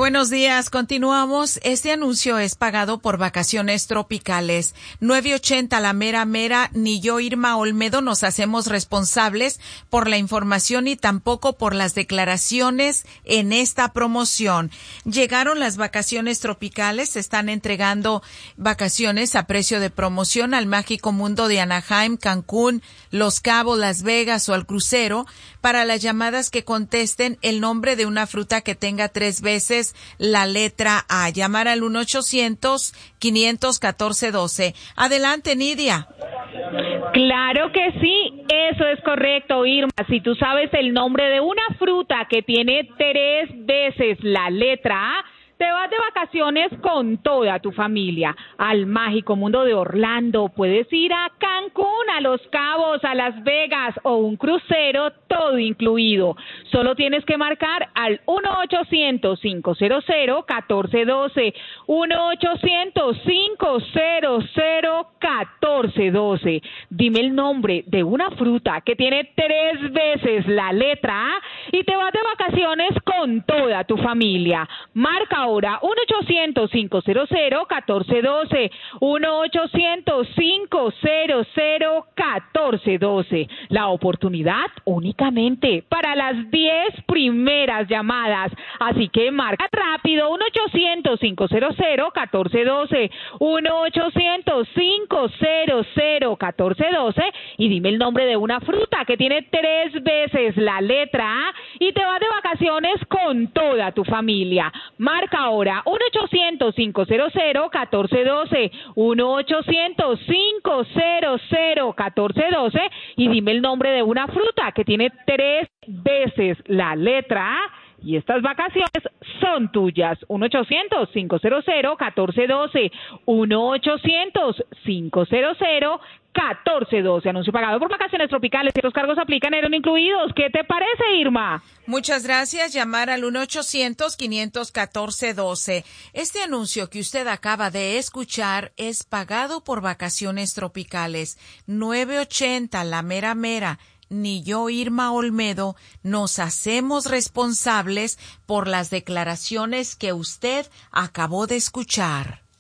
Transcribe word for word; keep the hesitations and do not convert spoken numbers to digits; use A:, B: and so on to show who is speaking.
A: buenos días. Continuamos. Este anuncio es pagado por Vacaciones Tropicales. nueve ochenta La Mera Mera, ni yo, Irma Olmedo, nos hacemos responsables por la información y tampoco por las declaraciones en esta promoción. Llegaron las vacaciones tropicales. Se están entregando vacaciones a precio de promoción al mágico mundo de Anaheim, Cancún, Los Cabos, Las Vegas o al crucero. Para las llamadas que contesten el nombre de una fruta que tenga tres veces la letra A. Llamar al uno ochocientos, quinientos catorce, doce. Adelante, Nidia.
B: Claro que sí, eso es correcto, Irma. Si tú sabes el nombre de una fruta que tiene tres veces la letra A, te vas de vacaciones con toda tu familia al mágico mundo de Orlando. Puedes ir a Cancún, a Los Cabos, a Las Vegas o un crucero, todo incluido. Solo tienes que marcar al uno ochocientos, cinco cero cero, uno cuatro uno dos, uno ochocientos, cinco cero cero, uno cuatro uno dos. Dime el nombre de una fruta que tiene tres veces la letra A y te vas de vacaciones con toda tu familia. Marca ahora uno ochocientos, cinco cero cero, uno cuatro uno dos, uno ochocientos, cinco cero cero, uno cuatro uno dos. La oportunidad únicamente para las diez primeras llamadas. Así que marca rápido uno ochocientos, cinco cero cero, uno cuatro uno dos, uno ochocientos, cinco cero cero, uno cuatro uno dos y dime el nombre de una fruta que tiene tres veces la letra A y te vas de vacaciones con toda tu familia. Marca ahora uno ochocientos, cinco cero cero, uno cuatro uno dos, uno ochocientos, cinco cero cero, uno cuatro uno dos y dime el nombre de una fruta que tiene tres veces la letra A y estas vacaciones son tuyas. uno ochocientos, cinco cero cero, uno cuatro uno dos, uno ochocientos, cinco cero cero, uno cuatro uno dos. Anuncio pagado por Vacaciones Tropicales. Estos cargos aplican, eran incluidos. ¿Qué te parece, Irma?
A: Muchas gracias. Llamar al uno ochocientos, quinientos catorce, doce. Este anuncio que usted acaba de escuchar es pagado por Vacaciones Tropicales. nueve ochenta La Mera Mera, ni yo, Irma Olmedo, nos hacemos responsables por las declaraciones que usted acabó de escuchar.